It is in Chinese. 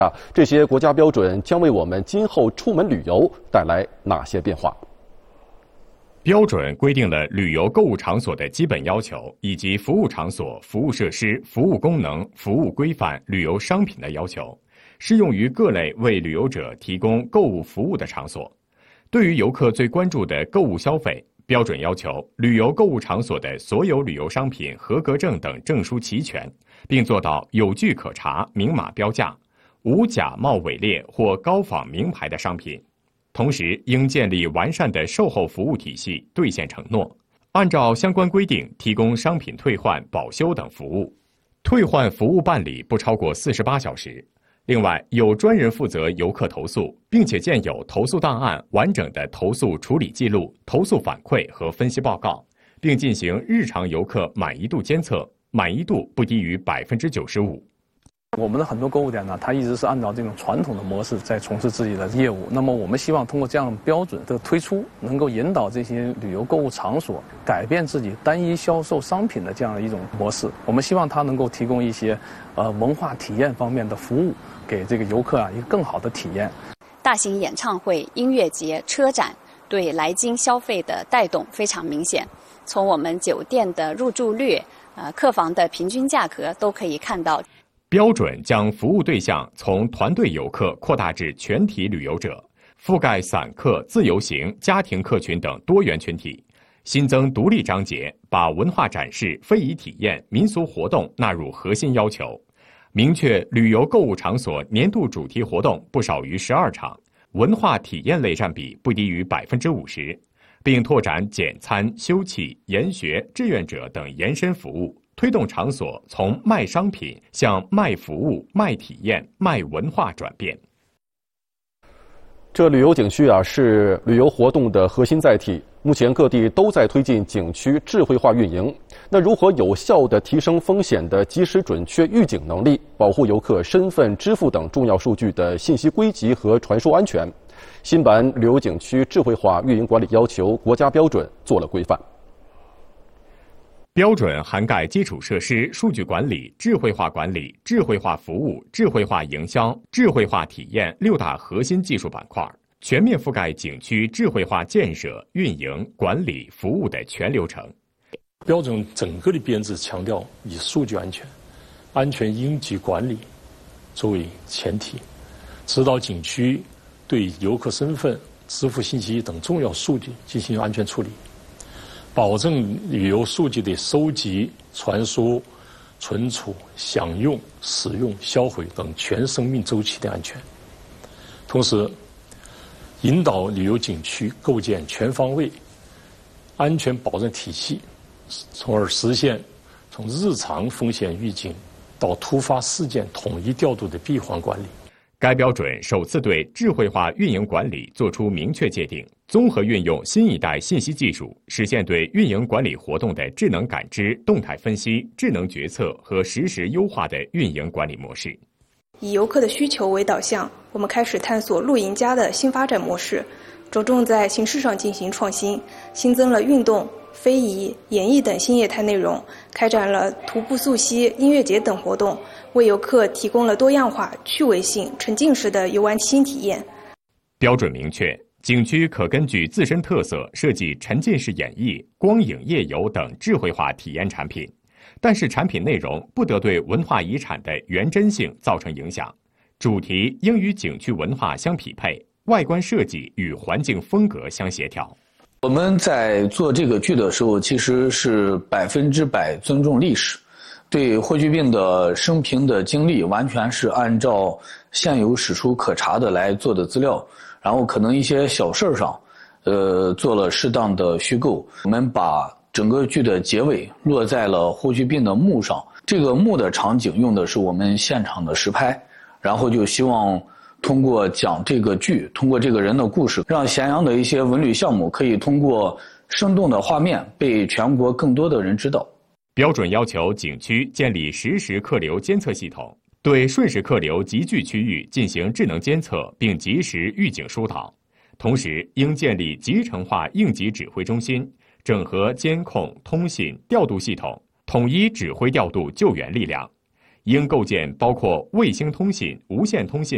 这些国家标准将为我们今后出门旅游带来哪些变化？ 标准规定了旅游购物场所的基本要求，以及服务场所、服务设施、服务功能、服务规范、旅游商品的要求，适用于各类为旅游者提供购物服务的场所。对于游客最关注的购物消费，标准要求旅游购物场所的所有旅游商品合格证等证书齐全，并做到有据可查、明码标价，无假冒伪劣或高仿名牌的商品。同时，应建立完善的售后服务体系，兑现承诺，按照相关规定提供商品退换、保修等服务。退换服务办理不超过48小时。另外，有专人负责游客投诉，并且建有投诉档案、完整的投诉处理记录、投诉反馈和分析报告，并进行日常游客满意度监测，满意度不低于95%。 我们的很多购物点呢，它一直是按照这种传统的模式在从事自己的业务。那么我们希望通过这样的标准的推出，能够引导这些旅游购物场所改变自己单一销售商品的这样的一种模式。我们希望它能够提供一些文化体验方面的服务，给这个游客一个更好的体验。 大型演唱会、音乐节、车展对来京消费的带动非常明显。从我们酒店的入住率、客房的平均价格都可以看到。 标准将服务对象从团队游客扩大至全体旅游者，覆盖散客、自由行、家庭客群等多元群体。新增独立章节，把文化展示、非遗体验、民俗活动纳入核心要求，明确旅游购物场所年度主题活动不少于12场，文化体验类占比不低于50%，并拓展简餐、休憩、研学、志愿者等延伸服务。推动场所从卖商品向卖服务、卖体验、卖文化转变。 这旅游景区是旅游活动的核心载体。目前各地都在推进景区智慧化运营。那如何有效地提升风险的及时准确预警能力，保护游客身份、支付等重要数据的信息归集和传输安全？新版旅游景区智慧化运营管理要求国家标准做了规范。 标准涵盖基础设施、数据管理、智慧化管理、智慧化服务、智慧化营销、智慧化体验6大核心技术板块，全面覆盖景区智慧化建设、运营、管理、服务的全流程。 标准整个的编制强调以数据安全、安全应急管理作为前提，指导景区对游客身份、支付信息等重要数据进行安全处理。保证旅游数据的收集、传输、存储、享用、使用、销毁等全生命周期的安全。同时，引导旅游景区构建全方位安全保证体系，从而实现从日常风险预警到突发事件统一调度的闭环管理。 该标准首次对智慧化运营管理作出明确界定，综合运用新一代信息技术，实现对运营管理活动的智能感知、动态分析、智能决策和实时优化的运营管理模式。 以游客的需求为导向，我们开始探索露营家的新发展模式，着重在形式上进行创新，新增了运动、非遗、演艺等新业态内容，开展了徒步溯溪、音乐节等活动，为游客提供了多样化、趣味性、沉浸式的游玩新体验。 标准明确，景区可根据自身特色设计沉浸式演绎、光影夜游等智慧化体验产品，但是产品内容不得对文化遗产的原真性造成影响，主题应与景区文化相匹配，外观设计与环境风格相协调。 我们在做这个剧的时候，其实是100%尊重历史，对霍去病的生平的经历完全是按照现有史书可查的来做的资料，然后可能一些小事上，做了适当的虚构。我们把整个剧的结尾落在了霍去病的墓上，这个墓的场景用的是我们现场的实拍，然后就希望通过讲这个剧，通过这个人的故事，让咸阳的一些文旅项目可以通过生动的画面被全国更多的人知道。 标准要求景区建立实时客流监测系统，对瞬时客流集聚区域进行智能监测并及时预警疏导，同时应建立集成化应急指挥中心，整合监控、通信、调度系统，统一指挥调度救援力量。应构建包括卫星通信、无线通信